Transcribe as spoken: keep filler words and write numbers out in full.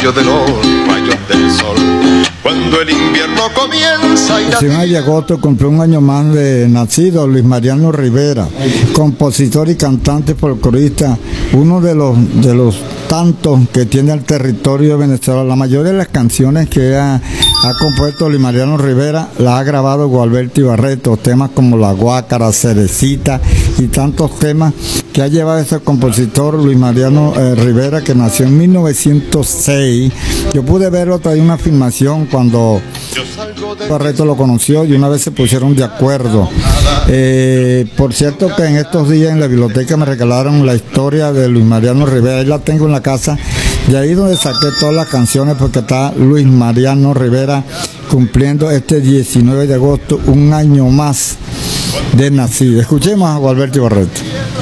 brillo de los rayos del sol. Cuando el invierno comienza y la... El veintiuno de agosto cumplió un año más de nacido Luis Mariano Rivera, compositor y cantante folclorista, uno de los de los tantos que tiene el territorio de Venezuela. La mayoría de las canciones que ha, ha compuesto Luis Mariano Rivera las ha grabado Gualberto Ibarreto, temas como La Guácara, Cerecita y tantos temas que ha llevado ese compositor Luis Mariano eh, Rivera, que nació en mil novecientos seis. Yo pude verlo, traía una filmación cuando Barreto lo conoció y una vez se pusieron de acuerdo. Eh, por cierto que en estos días en la biblioteca me regalaron la historia de Luis Mariano Rivera, ahí la tengo en la casa, y ahí donde saqué todas las canciones, porque está Luis Mariano Rivera cumpliendo este diecinueve de agosto un año más de nacido. Escuchemos a Gualberto Barreto.